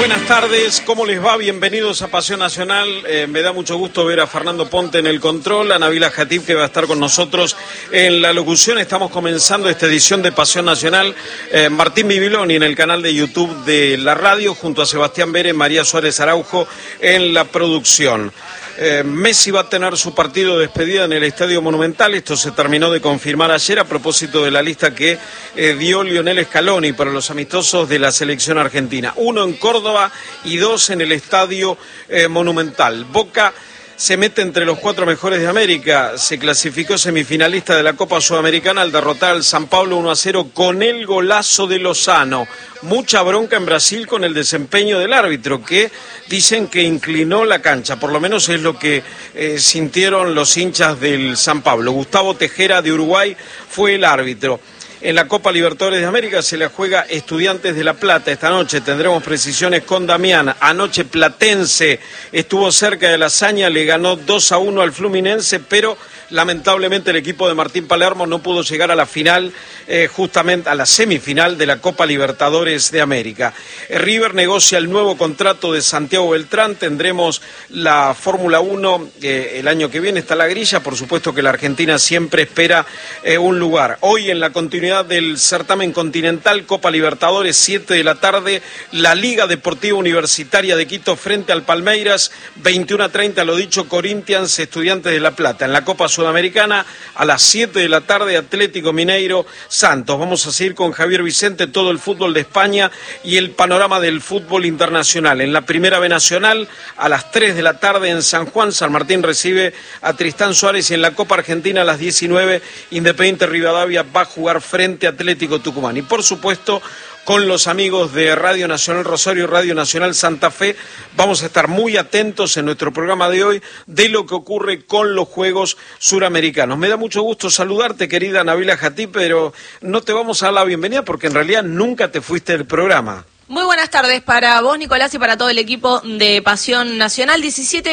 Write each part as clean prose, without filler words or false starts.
Buenas tardes, ¿cómo les va? Bienvenidos a Pasión Nacional. Me da mucho gusto ver a Fernando Ponte en el control, a Nabila Jatib, que va a estar con nosotros en la locución. Estamos comenzando esta edición de Pasión Nacional. Martín Bibiloni en el canal de YouTube de la radio, junto a Sebastián Vélez, María Suárez Araujo en la producción. Messi va a tener su partido de despedida en el Estadio Monumental. Esto se terminó de confirmar ayer a propósito de la lista que dio Lionel Scaloni para los amistosos de la selección argentina. 1 en Córdoba y 2 en el Estadio Monumental. Boca se mete entre los 4 mejores de América. Se clasificó semifinalista de la Copa Sudamericana al derrotar al San Pablo 1-0 con el golazo de Lozano. Mucha bronca en Brasil con el desempeño del árbitro, que dicen que inclinó la cancha, por lo menos es lo que sintieron los hinchas del San Pablo. Gustavo Tejera de Uruguay fue el árbitro. En la Copa Libertadores de América se la juega Estudiantes de La Plata. Esta noche tendremos precisiones con Damián. Anoche Platense estuvo cerca de la hazaña, le ganó 2-1 al Fluminense, pero lamentablemente el equipo de Martín Palermo no pudo llegar a la final, justamente a la semifinal de la Copa Libertadores de América. River negocia el nuevo contrato de Santiago Beltrán. Tendremos la Fórmula 1 el año que viene, está la grilla. Por supuesto que la Argentina siempre espera un lugar. Hoy en la continuidad del certamen continental, Copa Libertadores, 7 de la tarde, la Liga Deportiva Universitaria de Quito frente al Palmeiras, 21:30, lo dicho, Corinthians, Estudiantes de La Plata. En la Copa Sudamericana, a las 7 de la tarde, Atlético Mineiro, Santos. Vamos a seguir con Javier Vicente, todo el fútbol de España y el panorama del fútbol internacional. En la Primera B Nacional, a las 3 de la tarde en San Juan, San Martín recibe a Tristán Suárez, y en la Copa Argentina a las 19, Independiente Rivadavia va a jugar frente a Atlético Tucumán. Y por supuesto, con los amigos de Radio Nacional Rosario y Radio Nacional Santa Fe, vamos a estar muy atentos en nuestro programa de hoy de lo que ocurre con los Juegos Suramericanos. Me da mucho gusto saludarte, querida Nabila Jatib, pero no te vamos a dar la bienvenida porque en realidad nunca te fuiste del programa. Muy buenas tardes para vos, Nicolás, y para todo el equipo de Pasión Nacional.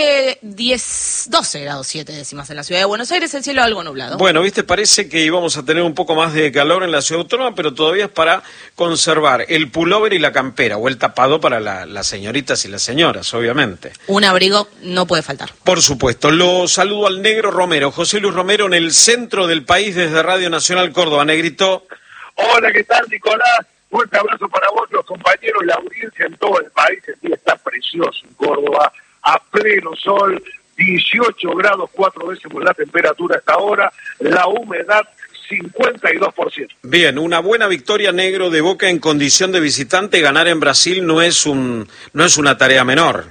12 grados 7 décimas en la ciudad de Buenos Aires, el cielo algo nublado. Bueno, viste, parece que íbamos a tener un poco más de calor en la ciudad autónoma, pero todavía es para conservar el pullover y la campera, o el tapado para las señoritas y las señoras, obviamente. Un abrigo no puede faltar. Por supuesto. Lo saludo al Negro Romero, José Luis Romero, en el centro del país desde Radio Nacional Córdoba. Negrito. Hola, ¿qué tal, Nicolás? Fuerte abrazo para vos, los compañeros, la audiencia en todo el país. El día está precioso en Córdoba, a pleno sol, 18 grados, 4 décimos la temperatura hasta ahora, la humedad 52%. Bien, una buena victoria, Negro, de Boca en condición de visitante. Ganar en Brasil no es una tarea menor.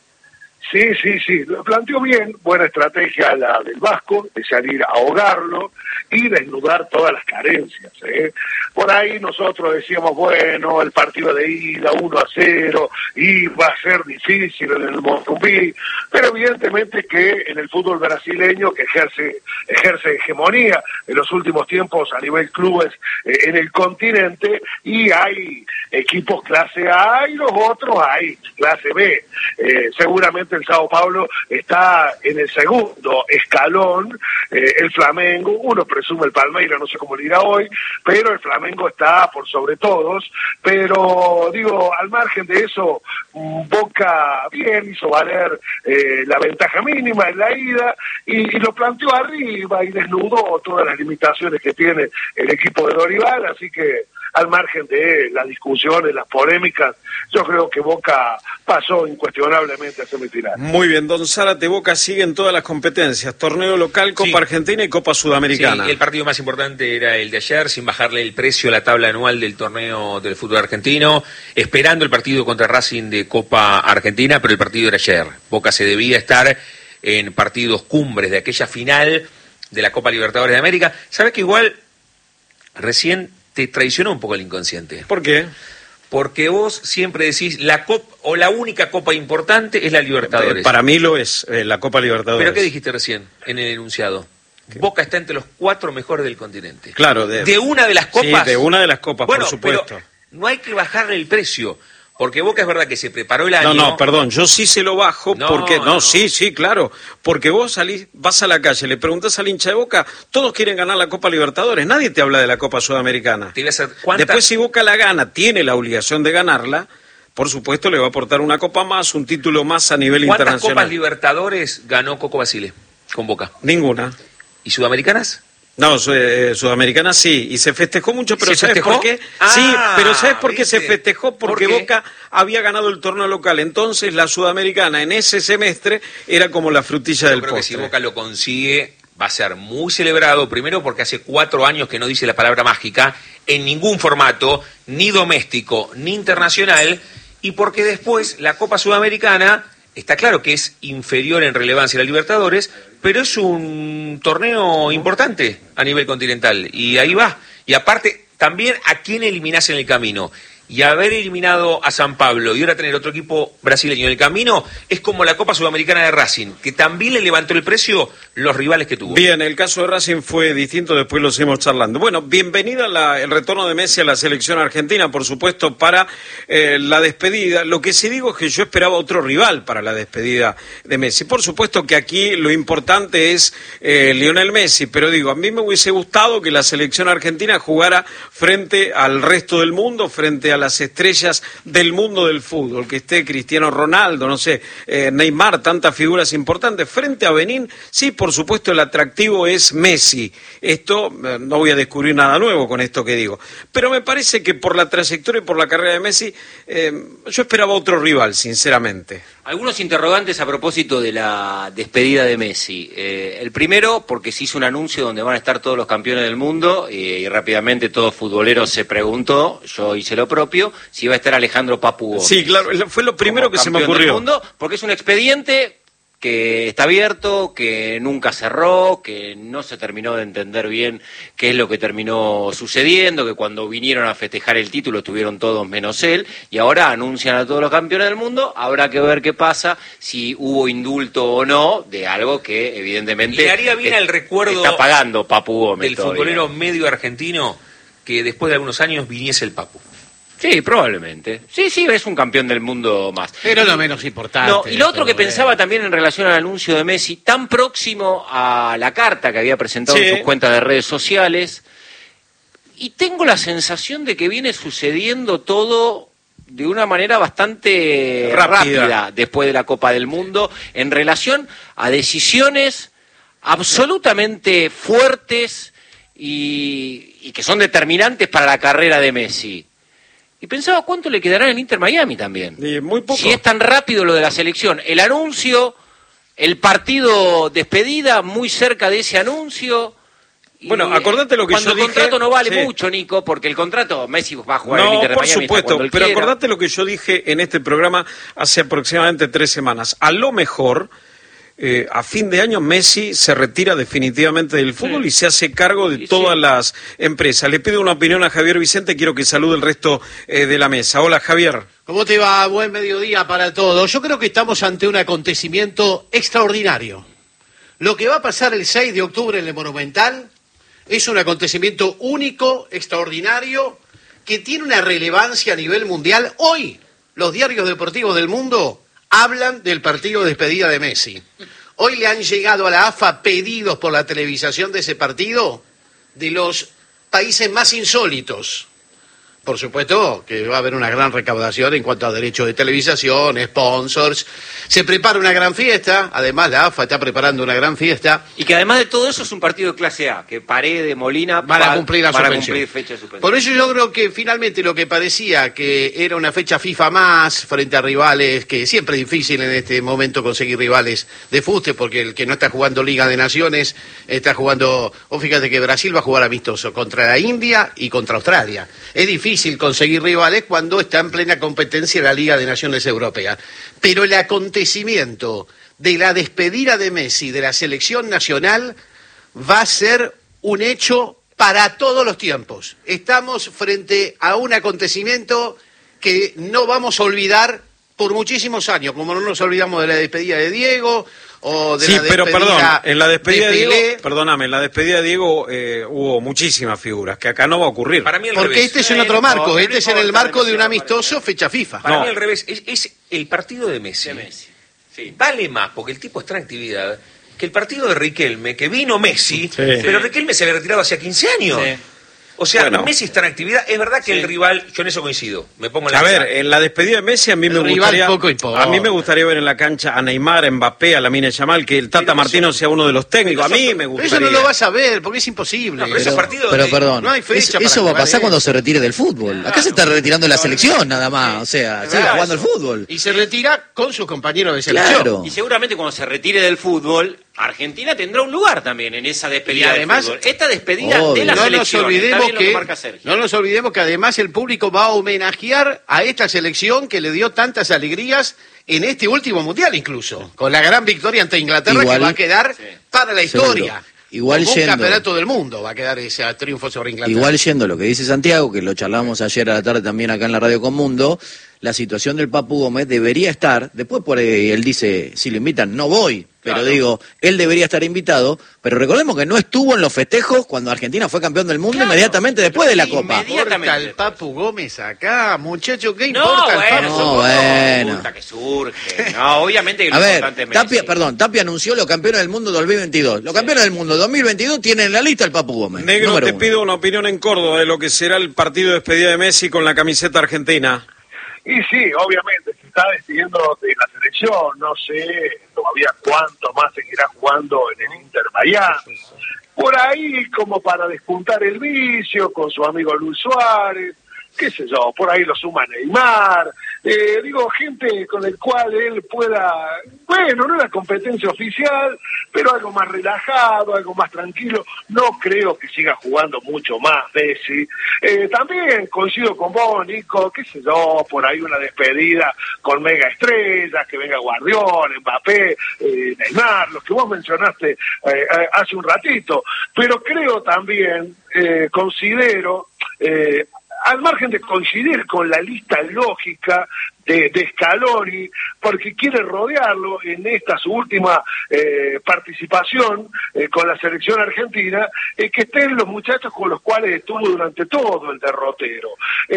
Sí, lo planteó bien, buena estrategia la del Vasco, de salir a ahogarlo y desnudar todas las carencias. Por ahí nosotros decíamos, bueno, el partido de ida, 1-0, iba a ser difícil en el Morumbi, pero evidentemente que en el fútbol brasileño, que ejerce hegemonía en los últimos tiempos a nivel clubes en el continente, y hay equipos clase A y los otros hay clase B. Seguramente el Sao Paulo está en el segundo escalón, el Flamengo, uno presume el Palmeiras, no sé cómo le dirá hoy, pero el Flamengo está por sobre todos. Pero digo, al margen de eso, Boca bien hizo valer la ventaja mínima en la ida y lo planteó arriba y desnudó todas las limitaciones que tiene el equipo de Dorival, así que al margen de las discusiones, las polémicas, yo creo que Boca pasó incuestionablemente a semifinal. Muy bien, don Zárate, Boca sigue en todas las competencias, torneo local, Copa Argentina y Copa Sudamericana. Sí, el partido más importante era el de ayer, sin bajarle el precio a la tabla anual del torneo del fútbol argentino, esperando el partido contra Racing de Copa Argentina, pero el partido era ayer. Boca se debía estar en partidos cumbres de aquella final de la Copa Libertadores de América. ¿Sabes que igual recién te traicionó un poco el inconsciente? ¿Por qué? Porque vos siempre decís la copa o la única copa importante es la Libertadores. Para mí lo es, la Copa Libertadores. ¿Pero qué dijiste recién en el enunciado? ¿Qué? Boca está entre los 4 mejores del continente. Claro, de una de las copas. Sí, de una de las copas, bueno, por supuesto. Pero no hay que bajarle el precio. Porque Boca es verdad que se preparó el año. No, perdón, yo sí se lo bajo porque... No, sí, claro. Porque vos vas a la calle, le preguntás al hincha de Boca, todos quieren ganar la Copa Libertadores, nadie te habla de la Copa Sudamericana. Después si Boca la gana, tiene la obligación de ganarla, por supuesto le va a aportar una copa más, un título más a nivel ¿Cuántas internacional. Copas Libertadores ganó Coco Basile con Boca? Ninguna. ¿Y Sudamericanas? No, Sudamericana sí, y se festejó mucho, pero ¿sabes por qué? Sí, pero ¿sabes por qué se festejó? Porque Boca había ganado el torneo local, entonces la Sudamericana en ese semestre era como la frutilla del postre. Yo creo que si Boca lo consigue, va a ser muy celebrado, primero porque hace 4 años que no dice la palabra mágica, en ningún formato, ni doméstico, ni internacional, y porque después la Copa Sudamericana, está claro que es inferior en relevancia a la Libertadores, pero es un torneo importante a nivel continental, y ahí va. Y aparte, también a quién eliminás en el camino. Y haber eliminado a San Pablo y ahora tener otro equipo brasileño en el camino es como la Copa Sudamericana de Racing, que también le levantó el precio los rivales que tuvo. Bien, el caso de Racing fue distinto, después lo seguimos charlando. Bueno, bienvenida el retorno de Messi a la selección argentina, por supuesto, para la despedida. Lo que sí digo es que yo esperaba otro rival para la despedida de Messi. Por supuesto que aquí lo importante es Lionel Messi, pero digo, a mí me hubiese gustado que la selección argentina jugara frente al resto del mundo, frente a las estrellas del mundo del fútbol, que esté Cristiano Ronaldo, no sé, Neymar, tantas figuras importantes. Frente a Benín, sí, por supuesto, el atractivo es Messi. Esto, no voy a descubrir nada nuevo con esto que digo, pero me parece que por la trayectoria y por la carrera de Messi, yo esperaba otro rival, sinceramente. Algunos interrogantes a propósito de la despedida de Messi. El primero, porque se hizo un anuncio donde van a estar todos los campeones del mundo y rápidamente todo futbolero se preguntó, yo hice lo propio, si iba a estar Alejandro Papu Gómez. Sí, claro, fue lo primero que se me ocurrió. Mundo, porque es un expediente que está abierto, que nunca cerró, que no se terminó de entender bien qué es lo que terminó sucediendo, que cuando vinieron a festejar el título estuvieron todos menos él, y ahora anuncian a todos los campeones del mundo. Habrá que ver qué pasa, si hubo indulto o no, de algo que evidentemente le haría bien al recuerdo está pagando Papu Gómez del todavía. futbolero medio argentino que después de algunos años viniese el Papu. Sí, probablemente. Sí, es un campeón del mundo más. Pero lo menos importante. No, y lo otro que pensaba también en relación al anuncio de Messi, tan próximo a la carta que había presentado en sus cuentas de redes sociales, y tengo la sensación de que viene sucediendo todo de una manera bastante rápida después de la Copa del Mundo, en relación a decisiones absolutamente fuertes y que son determinantes para la carrera de Messi. Y pensaba cuánto le quedará en Inter Miami también. Muy poco. Si es tan rápido lo de la selección. El anuncio, el partido despedida, muy cerca de ese anuncio. Bueno, acordate lo que yo dije. Cuando el contrato no vale mucho, Nico, porque el contrato, Messi va a jugar en Inter Miami. No, por supuesto, pero acordate lo que yo dije en este programa hace aproximadamente 3 semanas. A lo mejor, a fin de año, Messi se retira definitivamente del fútbol y se hace cargo de todas las empresas. Le pido una opinión a Javier Vicente, quiero que salude el resto de la mesa. Hola, Javier. ¿Cómo te va? Buen mediodía para todos. Yo creo que estamos ante un acontecimiento extraordinario. Lo que va a pasar el 6 de octubre en el Monumental es un acontecimiento único, extraordinario, que tiene una relevancia a nivel mundial. Hoy, los diarios deportivos del mundo hablan del partido de despedida de Messi. Hoy le han llegado a la AFA pedidos por la televisación de ese partido de los países más insólitos. Por supuesto que va a haber una gran recaudación en cuanto a derechos de televisación, sponsors. Se prepara una gran fiesta, además la AFA está preparando una gran fiesta. Y que además de todo eso es un partido de clase A, que Paredes, Molina van a cumplir la suspensión. Cumplir fecha de suspensión. Por eso yo creo que finalmente lo que parecía que era una fecha FIFA más frente a rivales, que siempre es difícil en este momento conseguir rivales de fuste, porque el que no está jugando Liga de Naciones está jugando. O fíjate que Brasil va a jugar amistoso contra la India y contra Australia. Es difícil conseguir rivales cuando está en plena competencia la Liga de Naciones Europea. Pero el acontecimiento de la despedida de Messi de la selección nacional va a ser un hecho para todos los tiempos. Estamos frente a un acontecimiento que no vamos a olvidar por muchísimos años, como no nos olvidamos de la despedida de Diego o de la despedida pero perdón, en la despedida de Pelé. Diego, perdóname, en la despedida de Diego hubo muchísimas figuras, que acá no va a ocurrir. Para mí al Porque revés. este es en otro marco, no este es en el importa marco de un demasiado, amistoso fecha FIFA. Para No. mí al revés, es el partido de Messi. Sí. Vale más, porque el tipo está en actividad, que el partido de Riquelme, que vino Messi, pero Riquelme se había retirado hace 15 años. Sí. O sea, Bueno. Messi está en actividad. Es verdad que el rival, yo en eso coincido. Me pongo en la A mesa. ver, en la despedida de Messi a mí me El rival gustaría poco importa. a mí me gustaría ver en la cancha a Neymar, a Mbappé, a Lamine Yamal, que el Tata Martino sea uno de los técnicos. A mí me Pero gustaría. eso no lo vas a ver, porque es imposible. No, pero esos partidos Pero de- perdón, no hay fecha para eso va a jugar pasar eso. cuando se retire del fútbol. Acá se está retirando la selección nada más, o sea, sigue verdad jugando al fútbol. Y se retira con sus compañeros de selección. Claro. Y seguramente cuando se retire del fútbol, Argentina tendrá un lugar también en esa despedida Y además, del fútbol. Esta despedida obvio. de la No nos selección. Está olvidemos bien lo que que marca Sergio. no nos olvidemos que además el público va a homenajear a esta selección que le dio tantas alegrías en este último mundial incluso, con la gran victoria ante Inglaterra Igual- que va a quedar para la historia. Seguro. Igual Como un yendo- campeonato del mundo va a quedar ese triunfo sobre Inglaterra. Igual yendo a lo que dice Santiago, que lo charlamos ayer a la tarde también acá en la Radio Con Mundo, la situación del Papu Gómez debería estar, después por ahí él dice, si lo invitan, no voy, pero digo, él debería estar invitado, pero recordemos que no estuvo en los festejos cuando Argentina fue campeón del mundo inmediatamente después de la Copa. ¿Importa el Papu Gómez acá, muchacho? ¿Qué No, importa el bueno, Papu? No, son bueno. cosas que surgen. No, obviamente que lo A ver, importante es Messi. Tapia anunció los campeones del mundo 2022. Los campeones del mundo 2022 tienen en la lista el Papu Gómez. Negro, número te uno. pido una opinión en Córdoba de lo que será el partido de despedida de Messi con la camiseta argentina. Y sí, obviamente, se está despidiendo de la selección, no sé todavía cuánto más seguirá jugando en el Inter Miami. Por ahí, como para despuntar el vicio con su amigo Luis Suárez, qué sé yo, por ahí lo suma Neymar, digo, gente con el cual él pueda, bueno, no la competencia oficial, pero algo más relajado, algo más tranquilo. No creo que siga jugando mucho más Messi. También coincido con vos, Nico, qué sé yo, por ahí una despedida con mega estrellas, que venga Guardiola, Mbappé, Neymar, los que vos mencionaste hace un ratito. Pero creo también, considero, al margen de coincidir con la lista lógica de Scaloni, porque quiere rodearlo en esta su última participación con la selección argentina, que estén los muchachos con los cuales estuvo durante todo el derrotero.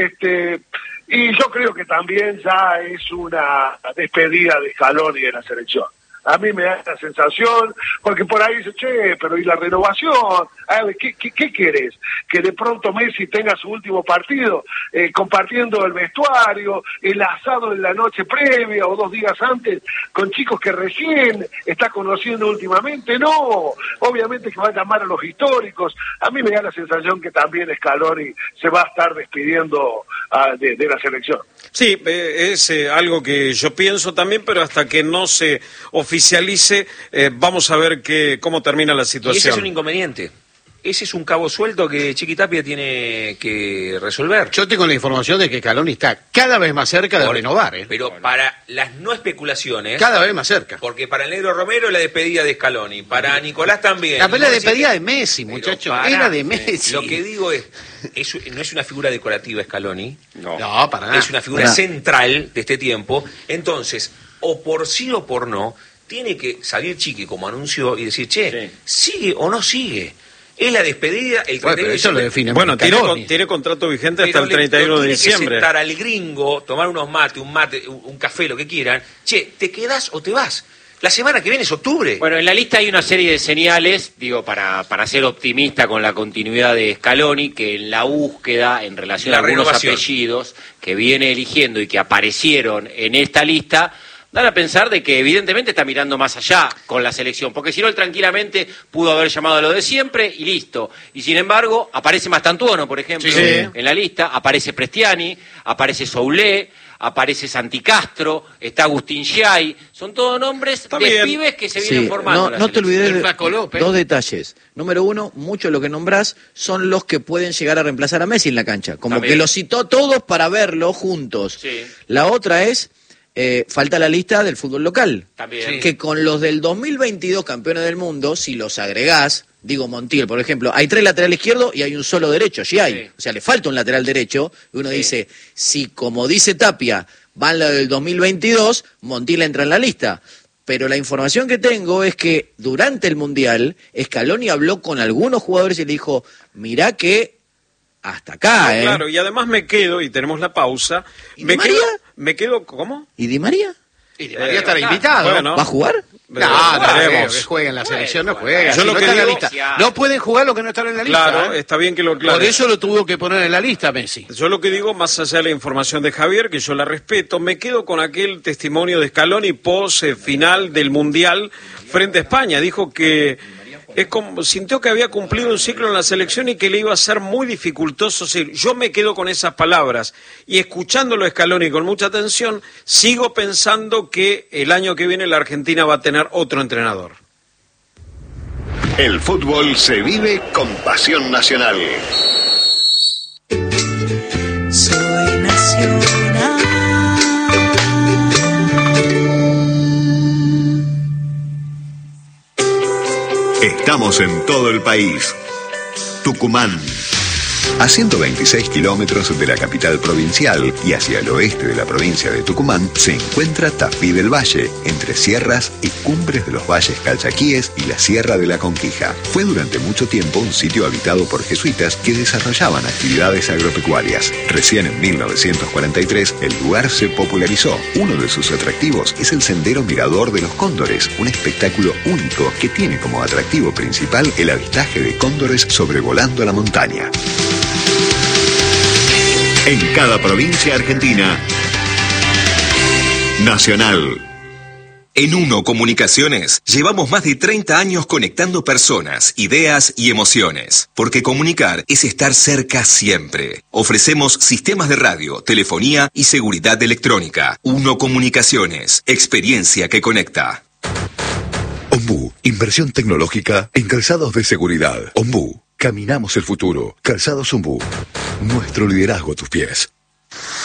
Y yo creo que también ya es una despedida de Scaloni de la selección. A mí me da la sensación, porque por ahí dice, che, pero ¿y la renovación? A ver, ¿qué querés? Que de pronto Messi tenga su último partido compartiendo el vestuario, el asado en la noche previa o 2 días antes con chicos que recién está conociendo últimamente. No, obviamente que va a llamar a los históricos. A mí me da la sensación que también Scaloni se va a estar despidiendo de la selección. Sí, es algo que yo pienso también, pero hasta que no se oficialice, vamos a ver cómo termina la Y ese situación. es un inconveniente. Ese es un cabo suelto que Chiqui Tapia tiene que resolver. Yo tengo la información de que Scaloni está cada vez más cerca de renovar, ¿eh? Pero para las no especulaciones, Cada vez más cerca. porque para el Negro Romero la despedida de Scaloni, para Nicolás también. La pelea No de decir despedida que- de Messi, Pero muchacho. pará, Era de Messi. Lo que digo es, no es una figura decorativa Scaloni, No, para nada. es una figura Pará. central de este tiempo. Entonces, o por sí o por no, tiene que salir Chiqui como anunció y decir, che, ¿sigue o no sigue? Es la despedida, el 31 Bueno, pero de eso lo diciembre. define Bueno, Scaloni. tiene contrato vigente hasta Pero el 31 lo de tiene diciembre. que sentar al gringo, tomar unos mates, un café, lo que quieran. Che, ¿te quedás o te vas? La semana que viene es octubre. Bueno, en la lista hay una serie de señales, digo, para ser optimista con la continuidad de Scaloni, que en la búsqueda, en relación La a algunos renovación. apellidos que viene eligiendo y que aparecieron en esta lista, dan a pensar de que evidentemente está mirando más allá con la selección, porque si no, él tranquilamente pudo haber llamado a lo de siempre y listo. Y sin embargo, aparece Mastantuono, por ejemplo, Sí. en la lista, aparece Prestiani, aparece Soulé, aparece Santi Castro, está Agustín Giai, son todos nombres Está de bien. pibes que se vienen Sí, formando. en la no te selección. olvides El de Flaco López. 2 detalles. Número 1, mucho de lo que nombrás son los que pueden llegar a reemplazar a Messi en la cancha. Como También. que los citó todos para verlo juntos. Sí. La otra es, falta la lista del fútbol local. También. Sí. Que con los del 2022 campeones del mundo, si los agregás, digo Montiel, por ejemplo, hay 3 laterales izquierdos y hay un solo derecho, sí hay. Sí. O sea, le falta un lateral derecho. Y uno Sí. dice, si como dice Tapia, van la del 2022, Montiel entra en la lista. Pero la información que tengo es que durante el Mundial, Scaloni habló con algunos jugadores y le dijo, mirá que hasta acá, No, claro, y además me quedo, y tenemos la pausa, ¿Y Di María? me quedo, ¿cómo? ¿Y Di María? Y debería estar invitado. bueno. ¿Va a jugar? No, que jueguen la selección, no juegan. Yo si lo no que está en la digo, lista. No pueden jugar los que no están en la lista. Claro, está bien que lo aclare. Por eso lo tuvo que poner en la lista Messi. Yo lo que digo, más allá de la información de Javier, que yo la respeto, me quedo con aquel testimonio de Scaloni post final del Mundial frente a España. Dijo que sintió que había cumplido un ciclo en la selección y que le iba a ser muy dificultoso. Yo me quedo con esas palabras y escuchándolo a Scaloni con mucha atención, sigo pensando que el año que viene la Argentina va a tener otro entrenador. El fútbol se vive con pasión nacional. Soy nacional. Estamos en todo el país. Tucumán. A 126 kilómetros de la capital provincial y hacia el oeste de la provincia de Tucumán se encuentra Tafí del Valle, entre sierras y cumbres de los valles Calchaquíes y la Sierra de la Conquija. Fue durante mucho tiempo un sitio habitado por jesuitas que desarrollaban actividades agropecuarias. Recién en 1943 el lugar se popularizó. Uno de sus atractivos es el Sendero Mirador de los Cóndores, un espectáculo único que tiene como atractivo principal el avistaje de cóndores sobrevolando la montaña. En cada provincia argentina, Nacional. En Uno Comunicaciones llevamos más de 30 años conectando personas, ideas y emociones, porque comunicar es estar cerca siempre. Ofrecemos sistemas de radio, telefonía y seguridad electrónica. Uno Comunicaciones, experiencia que conecta. Ombú, inversión tecnológica en calzados de seguridad. Ombú, caminamos el futuro. Calzados Ombú, nuestro liderazgo a tus pies.